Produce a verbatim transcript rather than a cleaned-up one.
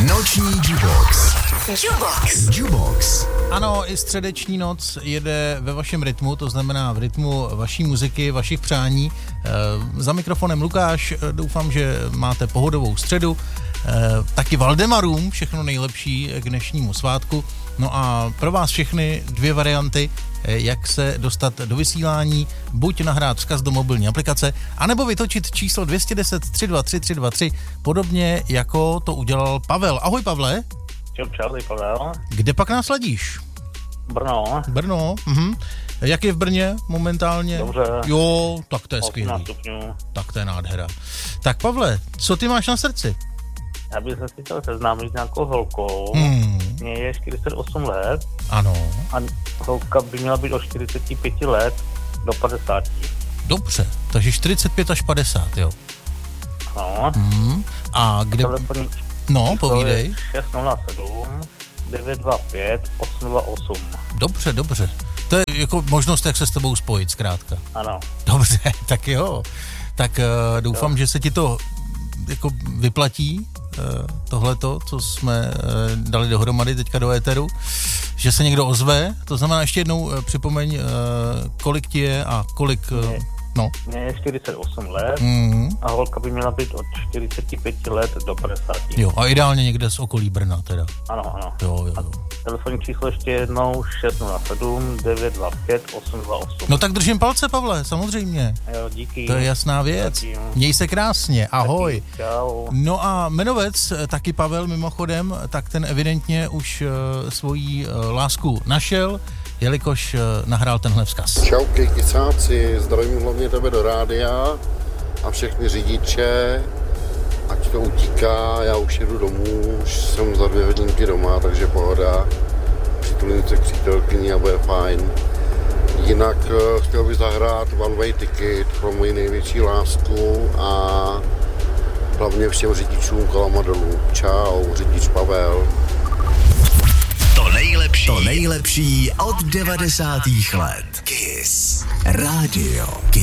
Noční Jukebox. Jukebox. Jukebox. Ano, i středeční noc jede ve vašem rytmu, to znamená v rytmu vaší muziky, vašich přání. E, za mikrofonem Lukáš, doufám, že máte pohodovou středu. E, taky Valdemarům všechno nejlepší k dnešnímu svátku. No a pro vás všechny dvě varianty, jak se dostat do vysílání, buď nahrát vzkaz do mobilní aplikace, anebo vytočit číslo dvě jedna deset, tři dva tři, tři dva tři, podobně jako to udělal Pavel. Ahoj, Pavle. Čau, čau, Pavel. Kde pak nás ladíš? Brno. Brno, mhm. Jak je v Brně momentálně? Dobře. Jo, tak to je skvělý. Stupňů. Tak to je nádhera. Tak Pavle, co ty máš na srdci? Já bych se chtěl seznámit s nějakou holkou. Hmm. Mně je čtyřicet osm let. Ano. A holka by měla být od čtyřicet pět let do padesát. Dobře, takže čtyřicet pět až padesát, jo. No. Hmm. A kde... Telefonní No, povídej. šest nula sedm, devět dva pět, osm dva osm. Dobře, dobře. To je jako možnost, jak se s tebou spojit, zkrátka. Ano. Dobře, tak jo. Tak uh, doufám, jo. že se ti to jako vyplatí, uh, tohleto, co jsme uh, dali dohromady teďka do éteru, že se někdo ozve. To znamená, ještě jednou uh, připomeň, uh, kolik ti je a kolik... Uh, no. Mně je čtyřicet osm let mm. a holka by měla být od čtyřicet pět let do padesát. Jo, a ideálně někde z okolí Brna teda. Ano, ano. Jo, jo, jo. Telefonní číslo ještě jednou šest nula sedm, devět dva pět, osm dva osm. No tak držím palce, Pavle, samozřejmě. Jo, díky. To je jasná věc. Díky. Měj se krásně, ahoj. Díky, čau. No a jmenovec, taky Pavel mimochodem, tak ten evidentně už uh, svoji uh, lásku našel, jelikož uh, nahrál tenhle vzkaz. Čauky, kysáci, zdravím hlavně tebe do rádia a všechny řidiče, ať to utíká, já už jedu domů, už jsem za dvě hodinky doma, takže pohoda, přitulím se k přítelkyni a bude fajn. Jinak uh, chtěl bych zahrát One Way Ticket pro moji největší lásku a hlavně všem řidičům kolama dolů. Čau, řidič Pavel. To nejlepší, to nejlepší od devadesátých let. Kiss Radio.